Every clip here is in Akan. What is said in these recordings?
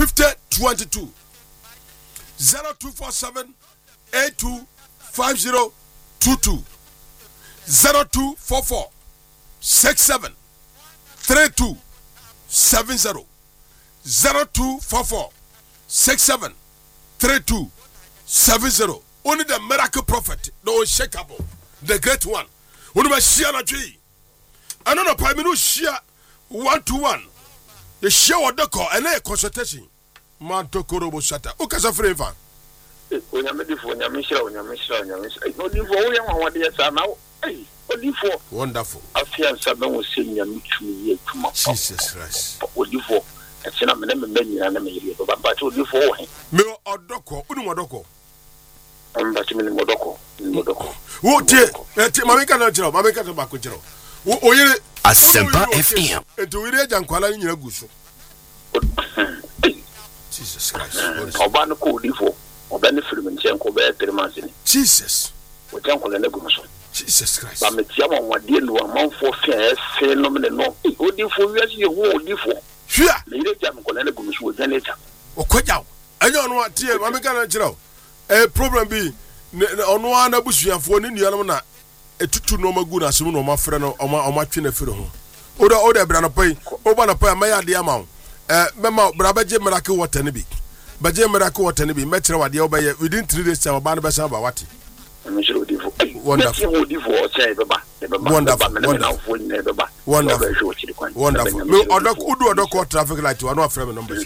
5022 0247 825022 0244 67 3270 0244 67 3270. Only the miracle prophet, the unshakable, the great one. Only my share na tree. I don't know, Pamino share 1-to-1. The share of the call and a consultation. Man to Korobo Shata. O Casa Freva. When I'm ready for Yamisha, when Yamisha, no, you for what they are now. Hey, what you for? Wonderful. I fear someone was saying Yamichu to my Jesus Christ. What you for? It's not many and a but what you for him? Me or Doko, Udumodoko. I'm back to Modoko. What dear? Mamika no job, Mamika tobacco job. Oh, you Asempa FM. And to read and Kuala in your goose. Jesus Christ. Obano called you for, or benefit and Janko Bear Termazini. Jesus. What Janko and Neguson. Jesus Christ. But Metiama, what dear no amount for fair, phenomenal. What do you for years you won't do for? Here, Lady Janko and Negus with Janeta. or quit out. I don't know what dear Mamika no job. A problem be on one abusia for an Indiana. A tutu no good as soon as my friend or my twin for home. Oda brana pay, Obana pay, my idea amount. Mema, Brabaje Miracle what any be. Baje Miracle what any be, Metro what the obey within 3 days of Barnabas Abawati. Wonderful. Wonderful. No other could do a traffic light to another friend numbers.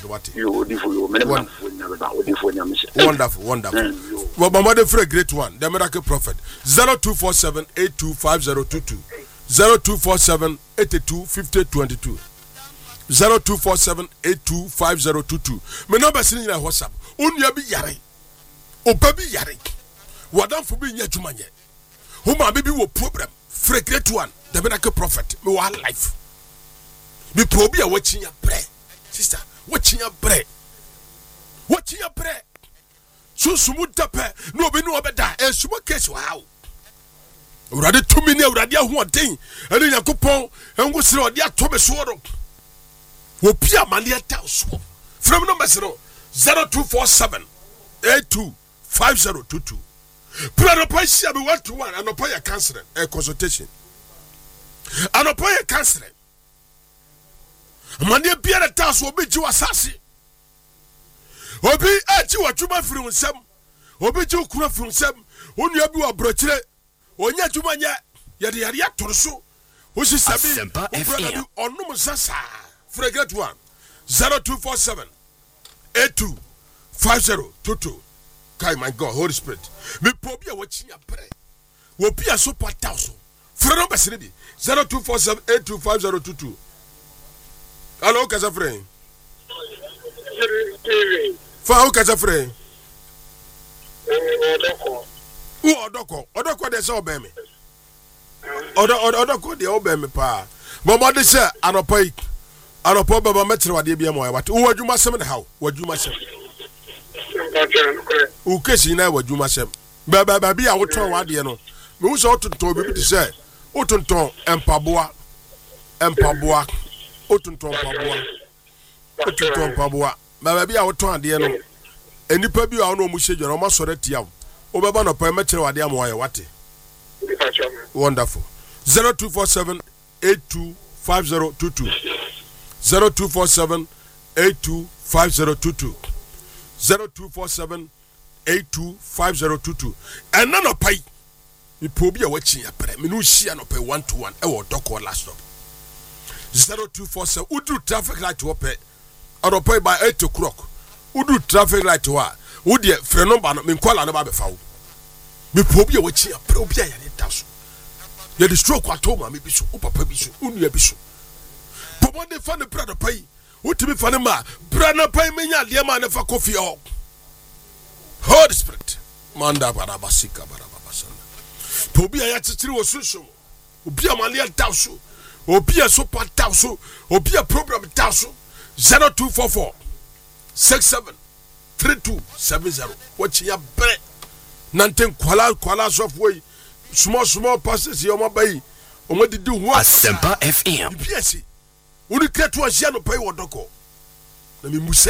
Wonderful. Well, my mother for a great one, the miracle prophet. 0247 825022 0247 825022 0247 825022. My number is in your WhatsApp. Unyabi Yari. Obabi Yari. Wadam for being yet to manye. Whom I baby will problem. For a great one, the miracle prophet. Me one life. Be probia watching your prayer. Sister, watching your prayer. Watching your prayer. So sumutape no be no beda e sumo case wow urade 2 minutes urade ahoden ene yakopon engo sire ode atobe so do obi amane eta so from number 0247 825022 brother pasia be 1-to-1 anopa ya counseling a consultation anopa ya counseling amane bia na ta so obi ji wasase obi achi watuma firi nsem obi ji okura firi nsem onua bi wa brochire onya tuma nya yade yade atoroso osi sabi onum sasa for a great one 0247 825022 kai my God Holy Spirit me pobi a wachinya pre wo bia so pataso for number 0247 825022 hello kasa friend Fa o kasa frɛ. Odoko de se obɛ me. Odoko de obɛ me pa. Mama de se anopai. Anopo baba metre wade bia mo wate. Wo adwuma sem de hawo. Wadwuma sem. O kesi na wadwuma sem. Ba bia wo ton wade no. Me wo se otonton bi bi se. Otonton empaboa. Otonton empaboa. Baba bia wo ton ade no. Enipa bi a no mu hye dwara o ma sore tia. O beba no pa metre wade am wo wate. Wonderful. 0247 825022 0247 825022 0247 825022 and none of pay me pobi a watching ya pre me no hia no pay 1-to-1 e wo doko last stop 0247 udu traffic light wo pay or pay by 8 o'clock udu traffic light wa wo de frɛ number no me nkwala no ba be fa wo me pobi a watching ya pre obi a ya ne taso ya the stroke atoma me bi so o papa bi so onua bi so pobo de fa ne brother pay utimi fa ne ma brana pay me nya de ma ne fa coffee o Holy Spirit manda barabasika barabasana pobi a ya titiri wo sunsun obi a male taso obi a super taso obi a program taso 0244 67 3270 watching ya bre nanten kwala software small passes your mobile o mo didi ho Asempa FM biasi uni kreto a no pay wodoko na me